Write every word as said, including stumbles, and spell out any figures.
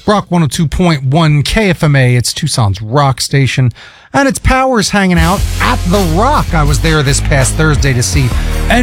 Rock one oh two point one K F M A, it's Tucson's rock station. And it's Powers hanging out at The Rock. I was there this past Thursday to see